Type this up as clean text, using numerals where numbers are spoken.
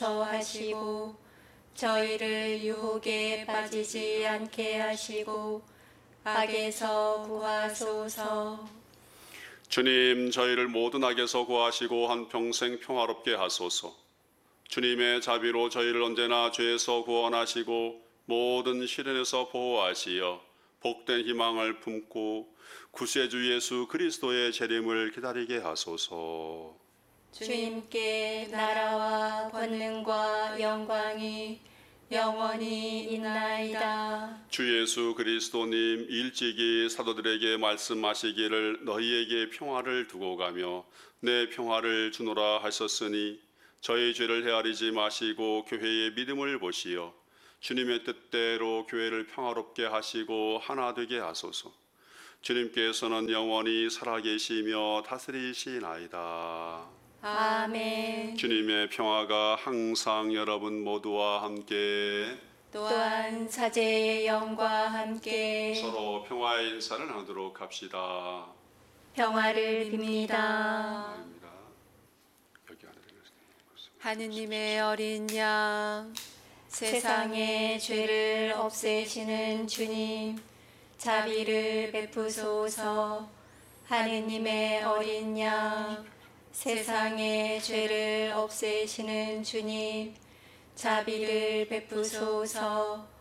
하시고 저희를 유혹에 빠지지 않게 하시고 악에서 구하소서. 주님, 저희를 모든 악에서 구하시고 한평생 평화롭게 하소서. 주님의 자비로 저희를 언제나 죄에서 구원하시고 모든 시련에서 보호하시어 복된 희망을 품고 구세주 예수 그리스도의 재림을 기다리게 하소서. 주님께 나라와 권능과 영광이 영원히 있나이다. 주 예수 그리스도님 일찍이 사도들에게 말씀하시기를 너희에게 평화를 두고 가며 내 평화를 주노라 하셨으니 저희 죄를 헤아리지 마시고 교회의 믿음을 보시어 주님의 뜻대로 교회를 평화롭게 하시고 하나 되게 하소서. 주님께서는 영원히 살아계시며 다스리시나이다. 아멘. 주님의 평화가 항상 여러분 모두와 함께 또한 사제의 영과 함께 서로 평화의 인사를 나누도록 합시다. 평화를 빕니다. 아닙니다. 여기 안에 하느님의 어린 양, 세상의 죄를 없애시는 주님, 자비를 베푸소서. 하느님의 어린 양, 세상의 죄를 없애시는 주님, 자비를 베푸소서.